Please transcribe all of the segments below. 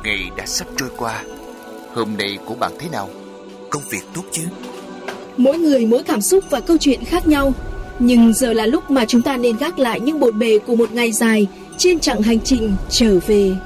ngày đã sắp trôi qua. Hôm nay của bạn thế nào? Công việc tốt chứ? Mỗi người mỗi cảm xúc và câu chuyện khác nhau. Nhưng giờ là lúc mà chúng ta nên gác lại những bộn bề của một ngày dài trên chặng hành trình trở về.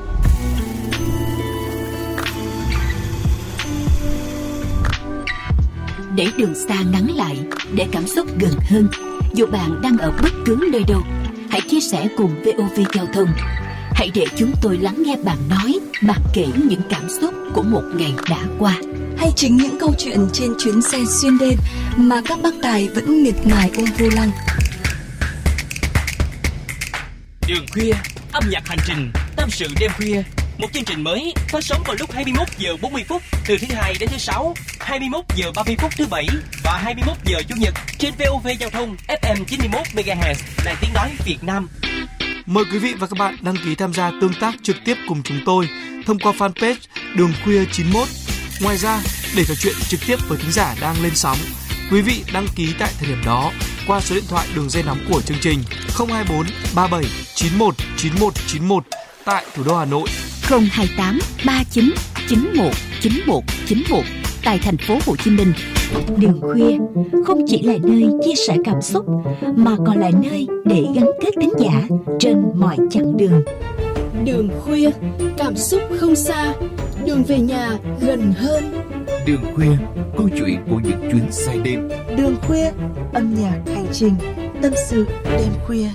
Để đường xa ngắn lại, để cảm xúc gần hơn, dù bạn đang ở bất cứ nơi đâu, hãy chia sẻ cùng VOV Giao thông. Hãy để chúng tôi lắng nghe bạn nói, bạn kể những cảm xúc của một ngày đã qua. Hay chính những câu chuyện trên chuyến xe xuyên đêm mà các bác tài vẫn miệt mài ôm vô lăng. Đường khuya, âm nhạc hành trình, tâm sự đêm khuya. Một chương trình mới phát sóng vào lúc 21 giờ 40 phút từ thứ Hai đến thứ Sáu, 21 giờ 30 phút thứ Bảy và 21 giờ Chủ nhật trên VOV Giao thông FM 91 MHz, Đài Tiếng nói Việt Nam. Mời quý vị và các bạn đăng ký tham gia tương tác trực tiếp cùng chúng tôi thông qua fanpage Đường Khuya 91. Ngoài ra, để trò chuyện trực tiếp với thính giả đang lên sóng, quý vị đăng ký tại thời điểm đó qua số điện thoại đường dây nóng của chương trình 024 37 91 91 91 tại thủ đô Hà Nội, 028 39 91 91 91 tại thành phố Hồ Chí Minh. Đường khuya không chỉ là nơi chia sẻ cảm xúc mà còn là nơi để gắn kết thính giả trên mọi chặng đường. Đường khuya, cảm xúc không xa, đường về nhà gần hơn. Đường khuya, câu chuyện của những chuyến xe đêm. Đường khuya, âm nhạc hành trình, tâm sự đêm khuya.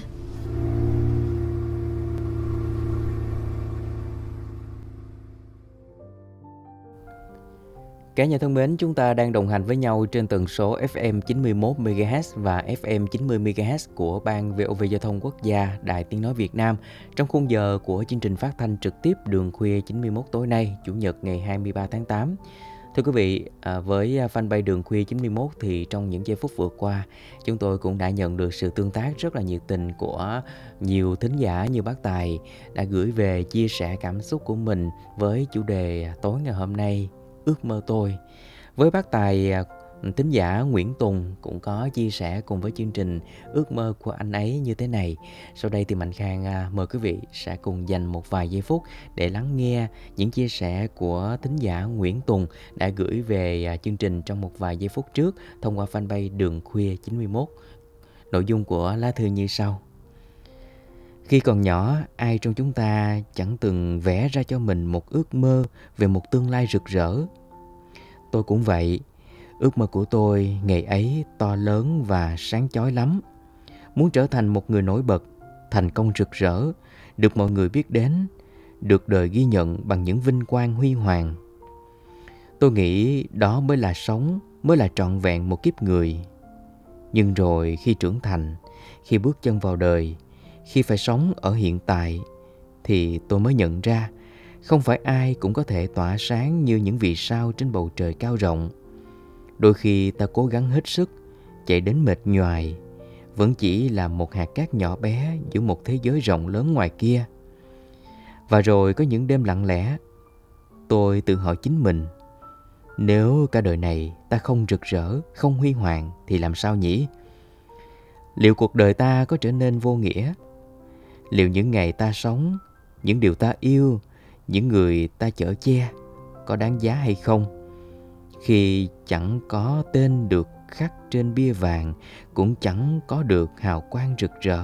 Cả nhà thân mến, chúng ta đang đồng hành với nhau trên tần số FM 91 MHz và FM 90 MHz của Ban VOV Giao thông Quốc gia Đài Tiếng nói Việt Nam trong khung giờ của chương trình phát thanh trực tiếp Đường khuya 91 tối nay, Chủ nhật ngày 23 tháng 8. Thưa quý vị, với fanpage Đường khuya 91 thì trong những giây phút vừa qua, chúng tôi cũng đã nhận được sự tương tác rất là nhiệt tình của nhiều thính giả như bác Tài đã gửi về chia sẻ cảm xúc của mình với chủ đề tối ngày hôm nay, ước mơ tôi. Với bác Tài, thính giả Nguyễn Tùng cũng có chia sẻ cùng với chương trình ước mơ của anh ấy như thế này. Sau đây thì Mạnh Khang mời quý vị sẽ cùng dành một vài giây phút để lắng nghe những chia sẻ của thính giả Nguyễn Tùng đã gửi về chương trình trong một vài giây phút trước thông qua fanpage Đường khuya 91. Nội dung của lá thư như sau. Khi còn nhỏ, ai trong chúng ta chẳng từng vẽ ra cho mình một ước mơ về một tương lai rực rỡ. Tôi cũng vậy. Ước mơ của tôi ngày ấy to lớn và sáng chói lắm. Muốn trở thành một người nổi bật, thành công rực rỡ, được mọi người biết đến, được đời ghi nhận bằng những vinh quang huy hoàng. Tôi nghĩ đó mới là sống, mới là trọn vẹn một kiếp người. Nhưng rồi khi trưởng thành, khi bước chân vào đời, khi phải sống ở hiện tại, thì tôi mới nhận ra không phải ai cũng có thể tỏa sáng như những vì sao trên bầu trời cao rộng. Đôi khi ta cố gắng hết sức, chạy đến mệt nhoài, vẫn chỉ là một hạt cát nhỏ bé giữa một thế giới rộng lớn ngoài kia. Và rồi có những đêm lặng lẽ, tôi tự hỏi chính mình, nếu cả đời này ta không rực rỡ, không huy hoàng thì làm sao nhỉ? Liệu cuộc đời ta có trở nên vô nghĩa? Liệu những ngày ta sống, những điều ta yêu, những người ta chở che có đáng giá hay không? Khi chẳng có tên được khắc trên bia vàng, cũng chẳng có được hào quang rực rỡ.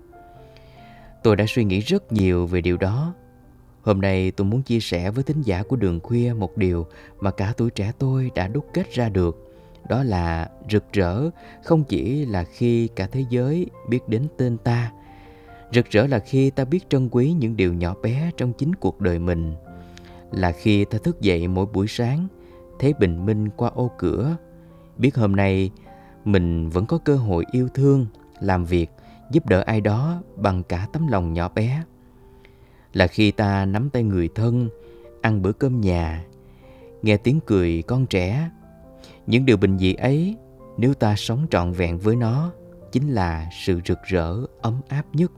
Tôi đã suy nghĩ rất nhiều về điều đó. Hôm nay tôi muốn chia sẻ với thính giả của Đường khuya một điều mà cả tuổi trẻ tôi đã đúc kết ra được. Đó là rực rỡ không chỉ là khi cả thế giới biết đến tên ta. Rực rỡ là khi ta biết trân quý những điều nhỏ bé trong chính cuộc đời mình. Là khi ta thức dậy mỗi buổi sáng, thấy bình minh qua ô cửa, biết hôm nay mình vẫn có cơ hội yêu thương, làm việc, giúp đỡ ai đó bằng cả tấm lòng nhỏ bé. Là khi ta nắm tay người thân, ăn bữa cơm nhà, nghe tiếng cười con trẻ. Những điều bình dị ấy, nếu ta sống trọn vẹn với nó, chính là sự rực rỡ, ấm áp nhất.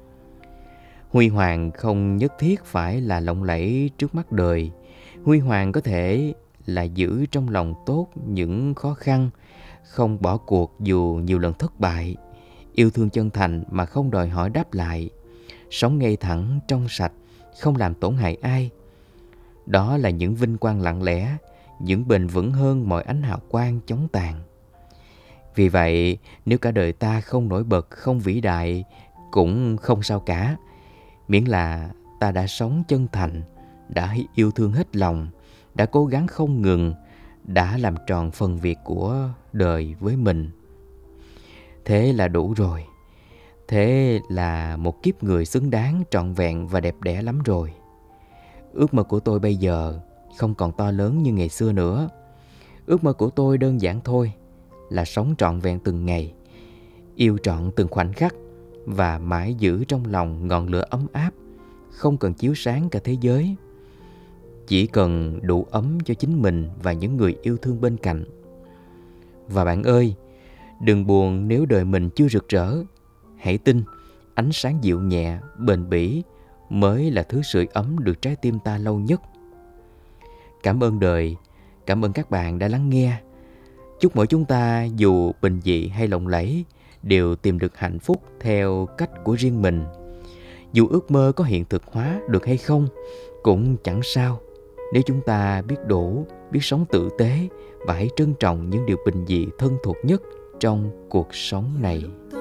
Huy hoàng không nhất thiết phải là lộng lẫy trước mắt đời. Huy hoàng có thể là giữ trong lòng tốt những khó khăn, không bỏ cuộc dù nhiều lần thất bại, yêu thương chân thành mà không đòi hỏi đáp lại, sống ngay thẳng trong sạch, không làm tổn hại ai. Đó là những vinh quang lặng lẽ, những bền vững hơn mọi ánh hào quang chóng tàn. Vì vậy, nếu cả đời ta không nổi bật, không vĩ đại, cũng không sao cả. Miễn là ta đã sống chân thành, đã yêu thương hết lòng, đã cố gắng không ngừng, đã làm tròn phần việc của đời với mình. Thế là đủ rồi. Thế là một kiếp người xứng đáng, trọn vẹn và đẹp đẽ lắm rồi. Ước mơ của tôi bây giờ không còn to lớn như ngày xưa nữa. Ước mơ của tôi đơn giản thôi, là sống trọn vẹn từng ngày, yêu trọn từng khoảnh khắc và mãi giữ trong lòng ngọn lửa ấm áp, không cần chiếu sáng cả thế giới. Chỉ cần đủ ấm cho chính mình và những người yêu thương bên cạnh. Và bạn ơi, đừng buồn nếu đời mình chưa rực rỡ. Hãy tin, ánh sáng dịu nhẹ, bền bỉ mới là thứ sưởi ấm được trái tim ta lâu nhất. Cảm ơn đời, cảm ơn các bạn đã lắng nghe. Chúc mỗi chúng ta dù bình dị hay lộng lẫy đều tìm được hạnh phúc theo cách của riêng mình. Dù ước mơ có hiện thực hóa được hay không cũng chẳng sao, nếu chúng ta biết đủ, biết sống tử tế và hãy trân trọng những điều bình dị thân thuộc nhất trong cuộc sống này.